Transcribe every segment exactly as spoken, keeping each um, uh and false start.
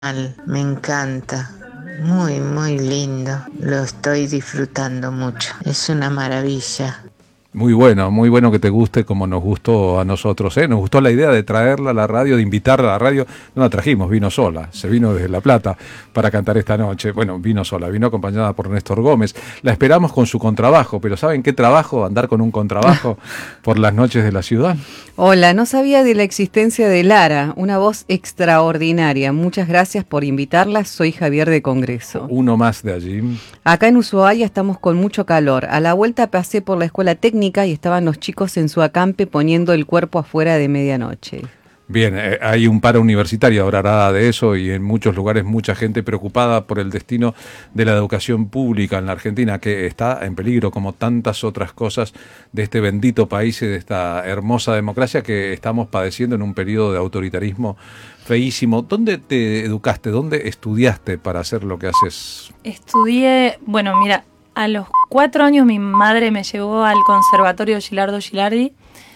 Me encanta, muy, muy lindo, lo estoy disfrutando mucho, es una maravilla. Muy bueno, muy bueno que te guste como nos gustó a nosotros, ¿eh? Nos gustó la idea de traerla a la radio, de invitarla a la radio. No la trajimos, vino sola, se vino desde La Plata para cantar esta noche. Bueno, vino sola, vino acompañada por Néstor Gómez. La esperamos con su contrabajo, pero ¿saben qué trabajo? Andar con un contrabajo por las noches de la ciudad. Hola, no sabía de la existencia de Lara, una voz extraordinaria. Muchas gracias por invitarla, soy Javier de Congreso. Uno más de allí. Acá en Ushuaia estamos con mucho calor. A la vuelta pasé por la escuela técnica y estaban los chicos en su acampe poniendo el cuerpo afuera de medianoche. Bien, eh, hay un paro universitario, hablará de eso, y en muchos lugares mucha gente preocupada por el destino de la educación pública en la Argentina, que está en peligro, como tantas otras cosas de este bendito país y de esta hermosa democracia que estamos padeciendo en un periodo de autoritarismo feísimo. ¿Dónde te educaste? ¿Dónde estudiaste para hacer lo que haces? Estudié, bueno, mira, a los cuatro años mi madre me llevó al Conservatorio Gilardo Gilardi.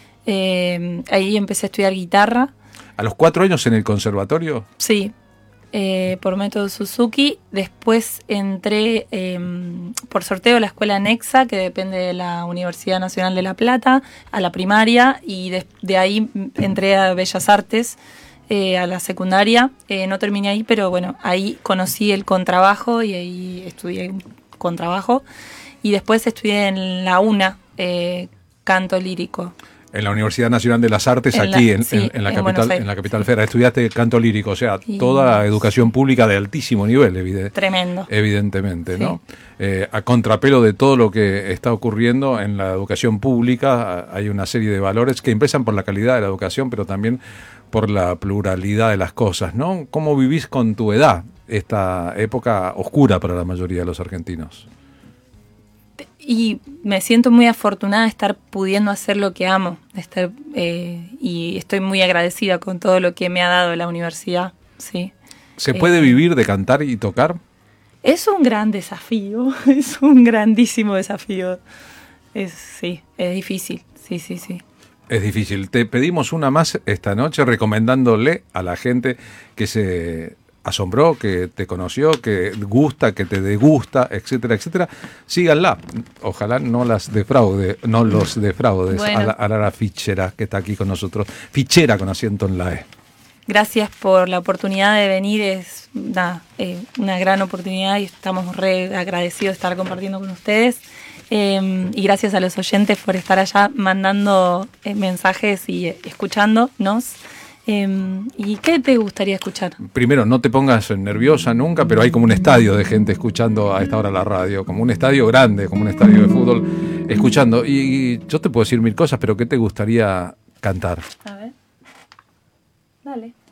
Eh, ahí empecé a estudiar guitarra. ¿A los cuatro años en el conservatorio? Sí, eh, por método Suzuki. Después entré eh, por sorteo a la escuela anexa, que depende de la Universidad Nacional de La Plata, a la primaria, y de, de ahí entré a Bellas Artes, eh, a la secundaria. Eh, no terminé ahí, pero bueno, ahí conocí el contrabajo y ahí estudié contrabajo. Y después estudié en la UNA, eh, canto lírico. En la Universidad Nacional de las Artes, en aquí la, en, sí, en, en, la en, capital, en la capital federal. Estudiaste canto lírico, o sea, y toda educación pública de altísimo nivel, evidente, tremendo. Evidentemente, sí. ¿no? Eh, a contrapelo de todo lo que está ocurriendo en la educación pública, hay una serie de valores que empiezan por la calidad de la educación, pero también por la pluralidad de las cosas, ¿no? ¿Cómo vivís con tu edad esta época oscura para la mayoría de los argentinos? Y me siento muy afortunada de estar pudiendo hacer lo que amo, de estar, eh, y estoy muy agradecida con todo lo que me ha dado la universidad. Sí. ¿Se puede eh, vivir de cantar y tocar? Es un gran desafío, es un grandísimo desafío. Es, sí, es difícil, sí, sí, sí. Es difícil. Te pedimos una más esta noche recomendándole a la gente que se asombró, que te conoció, que gusta, que te degusta, etcétera, etcétera. Síganla. Ojalá no las defraude, no los defraudes. Bueno. a, la, a Lara Fichera, que está aquí con nosotros. Fichera con acento en la E. Gracias por la oportunidad de venir. Es una, eh, una gran oportunidad y estamos re agradecidos de estar compartiendo con ustedes. Eh, y gracias a los oyentes por estar allá mandando eh, mensajes y eh, escuchándonos. Eh, ¿Y qué te gustaría escuchar? Primero, no te pongas nerviosa nunca, pero hay como un estadio de gente escuchando a esta hora la radio, como un estadio grande, como un estadio de fútbol, escuchando. Y, y yo te puedo decir mil cosas, pero ¿qué te gustaría cantar? A ver. Dale.